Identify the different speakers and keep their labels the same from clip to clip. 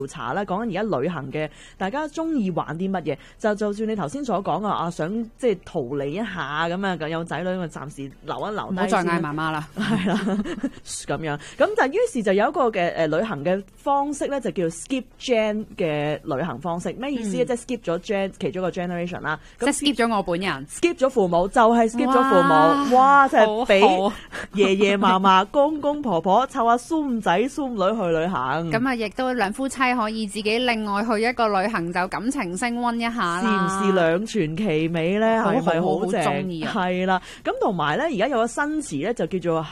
Speaker 1: 調查啦，講緊而家旅行嘅大家中意玩啲乜嘢，就算你頭先所講想即係逃離一下咁啊，有仔女咁暫時留一留低，
Speaker 2: 唔好再嗌媽媽啦，
Speaker 1: 係啦咁樣，咁就於是就有一個嘅旅行嘅方式咧，就叫 skip gen 嘅旅行方式。咩意思咧？即係 skip 咗 gen 其中一個 generation 啦，
Speaker 2: 即係 skip 咗我本人
Speaker 1: ，skip 咗父母，就係 skip 咗父母，哇！即係俾爺爺嫲嫲、公公婆婆湊下孫仔孫女去旅行。
Speaker 2: 咁啊，亦都兩夫妻可以自己另外去一個旅行，就感情升溫一下啦。
Speaker 1: 是唔是兩全其美咧？係咪好正？
Speaker 2: 好中意啊！
Speaker 1: 係啦，咁同埋咧，而家有個新詞咧，就叫做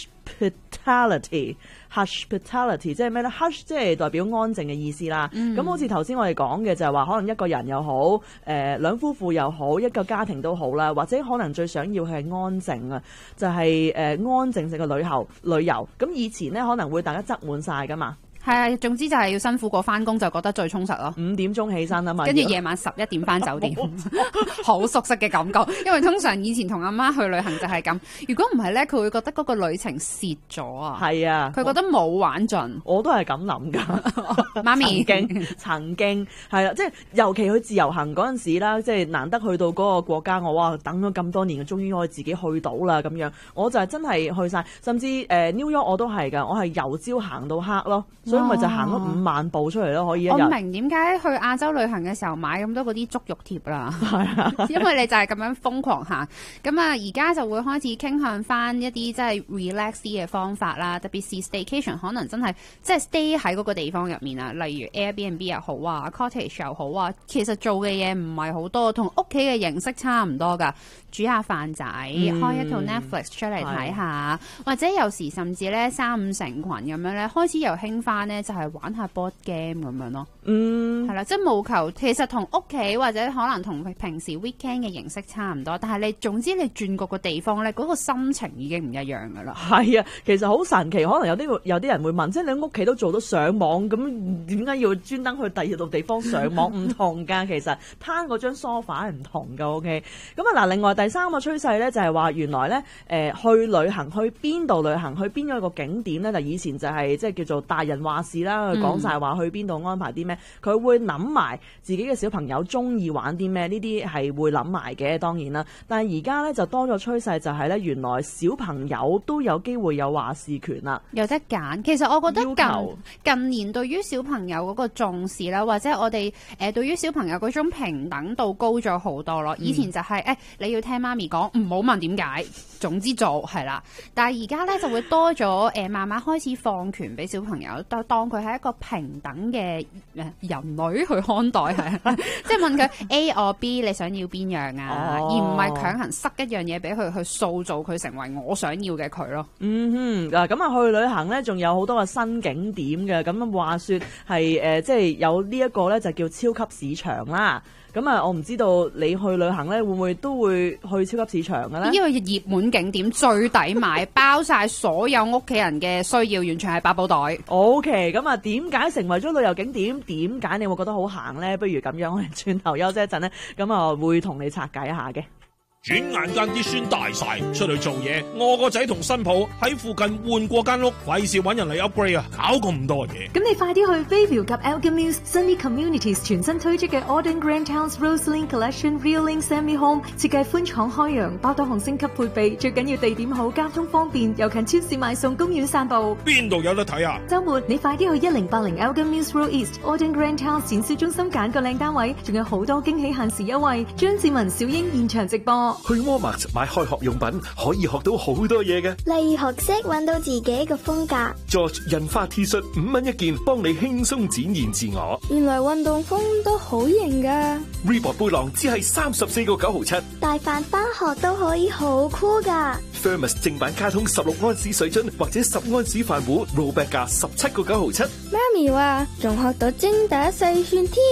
Speaker 1: hospitality。hospitality 即係咩咧 ？hush 即係代表安靜嘅意思啦。咁好似頭先我哋講嘅就係話，可能一個人又好，兩夫婦又好，一個家庭都好啦，或者可能最想要係安靜啊，就係安靜性嘅旅遊。咁以前咧可能會大家擠滿晒噶嘛。
Speaker 2: 係啊，總之就係要辛苦過翻工，就覺得最充實咯。
Speaker 1: 5點鐘起身啊嘛，
Speaker 2: 跟住夜晚11點翻酒店，好熟悉嘅感覺。因為通常以前同阿媽去旅行就係咁，如果唔係咧，佢會覺得嗰個旅程蝕咗啊。
Speaker 1: 係啊，
Speaker 2: 佢覺得冇玩盡。
Speaker 1: 我都係咁諗㗎，
Speaker 2: 媽咪
Speaker 1: 曾經係啦，即係尤其去自由行嗰陣時啦，即係難得去到嗰個國家，我哇等咗咁多年，終於可以自己去到啦咁樣，我就係真係去晒，甚至New York 我都係㗎，我係由朝行到黑咯。所以咪就行咗5萬步出嚟咯，可以一日。
Speaker 2: 我明點解去亞洲旅行嘅時候買咁多嗰啲足浴貼啦，因為你就係咁樣瘋狂行。咁啊，而家就會開始傾向翻一啲即係 relax 啲嘅方法啦，特別是 staycation 可能真係即係 stay 喺嗰個地方入面啊，例如 Airbnb 又好啊 ，cottage 又好啊，其實做嘅嘢唔係好多，同屋企嘅形式差唔多㗎。煮下飯仔，開一套 Netflix 出嚟睇下，或者有時甚至咧3-5成群咁樣咧，開始又興翻咧就係玩下 board game 咁樣咯。係啦，即係務求其實同屋企或者可能同平時 weekend 嘅形式差唔多，但係你總之你轉個地方咧，嗰個心情已經唔一樣噶啦。
Speaker 1: 係啊，其實好神奇，可能有啲人會問，即係你屋企都做到上網，咁點解要專登去第二度地方上網？唔同㗎，其實攤嗰張 sofa 係唔同㗎。OK， 咁啊嗱，另外第3個趨勢咧就係話原來咧去旅行去邊度旅行去邊一個景點咧，就以前就係即係叫做大人話事啦，佢講晒話去邊度安排啲咩，佢會諗埋自己嘅小朋友中意玩啲咩，呢啲係會諗埋嘅，當然啦。但係而家咧就多咗趨勢，就係咧原來小朋友都有機會有話事權啦，
Speaker 2: 有得揀。其實我覺得近年對於小朋友嗰個重視啦，或者我哋對於小朋友嗰種平等度高咗好多咯。以前就係你要聽媽咪講，唔好問點解，總之做係啦。但係而家咧就會多咗慢慢開始放權俾小朋友，當佢係一個平等嘅人類去看待係，即係問佢 A or B 你想要邊樣啊，而唔係強行塞一樣嘢俾佢去塑造佢成為我想要嘅佢咯。
Speaker 1: 咁啊去旅行咧仲有好多個新景點嘅，咁話說係即係有呢一個咧就叫超級市場啦。咁啊，我唔知道你去旅行咧，會唔會都會去超級市場嘅咧？
Speaker 2: 因為熱門景點最抵買，包晒所有屋企人嘅需要，完全係百寶袋。
Speaker 1: OK， 咁啊，點解成為咗旅遊景點？點解你會覺得好行咧？不如咁樣，我哋轉頭休息一陣咧，咁啊會同你拆解一下嘅。
Speaker 3: 轉眼間啲孫大晒，出去做嘢，我個仔同新抱喺附近換過間屋，費事搵人嚟 upgrade 啊，搞咁多嘢。
Speaker 4: 咁你快啲去 Bayview 及 Elgin Mills Sunny Communities 全新推出嘅 Auden Grand Towns Roseland Collection Real Link Semi Home， 設計寬敞開揚，包多項升級配備，最緊要地點好，交通方便，又近超市買餸，公園散步。
Speaker 3: 邊度有得睇啊？
Speaker 4: 週末你快啲去1080 Elgin Mills Road East Auden Grand Towns 展銷中心揀個靚單位，仲有好多驚喜限時優惠。張志文、小英現場直播。
Speaker 5: 去 Walmart 買開學用品可以學到好多嘢嘅，
Speaker 6: 例如學識揾到自己嘅風格。
Speaker 5: George 印花 T 恤5蚊一件，幫你輕鬆展現自我。
Speaker 6: 原來運動風都好型噶。
Speaker 5: Reebok 背囊只係34個9毫7，
Speaker 6: 帶飯返學都可以好酷噶。
Speaker 5: Thermos 正版卡通16安士水樽或者10安士飯壺，rollback 價17個9毫7。
Speaker 6: 媽咪話仲學到精打細算添。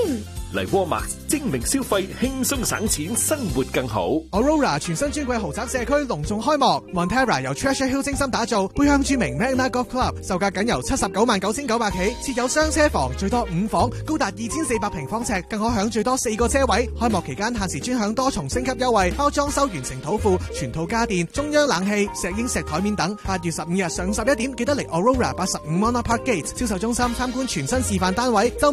Speaker 5: 嚟 Walmart 精明消費，輕鬆省錢，生活更好。
Speaker 7: Aurora 全新尊貴豪宅社區隆重開幕 ，Montera 由 Treasure Hill 精心打造，背向著名 Magna Golf Club， 售價僅由799900起，設有雙車房，最多5房，高達2400平方尺，更可享最多4個車位。開幕期間限時專享多重升級優惠，包裝修完成土庫、全套家電、中央冷氣、石英石台面等。8月15日上午11點，記得嚟 Aurora 85 Monarch Park Gate 銷售中心參觀全新示範單位。